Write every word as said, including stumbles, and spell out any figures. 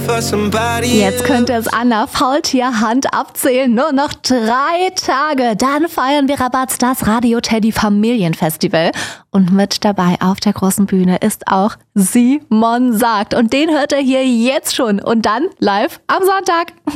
Jetzt könnte es an der Faultierhand abzählen. Nur noch drei Tage. Dann feiern wir Rabattstars Radio Teddy Familienfestival. Und mit dabei auf der großen Bühne ist auch Simon Sagt. Und den hört er hier jetzt schon. Und dann live am Sonntag.